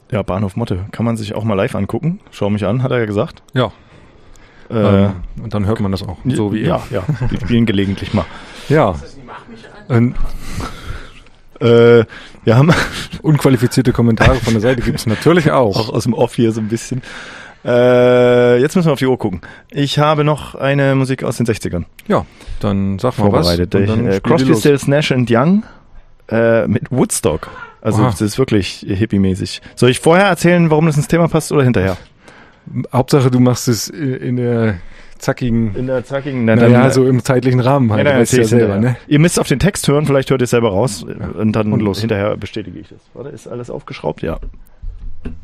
Ja, Bahnhof Motte. Kann man sich auch mal live angucken. Schau mich an, hat er ja gesagt. Ja. Und dann hört man das auch, so wie ihr. Ja. Wir spielen gelegentlich mal. Ja. Wir haben unqualifizierte Kommentare von der Seite gibt es natürlich auch. Auch aus dem Off hier so ein bisschen. Jetzt müssen wir auf die Uhr gucken. Ich habe noch eine Musik aus den 60ern. Ja, dann sag mal vorbereitet. was. Crosby, Stills, Nash & Young mit Woodstock. Also Aha. das ist wirklich hippie-mäßig. Soll ich vorher erzählen, warum das ins Thema passt oder hinterher? Hauptsache, du machst es in der zackigen... so im zeitlichen Rahmen halt. Ja, weißt du ja selber, ne? Ihr müsst auf den Text hören, vielleicht hört ihr es selber raus und dann Und los. Hinterher bestätige ich das. Warte, ist alles aufgeschraubt? Ja.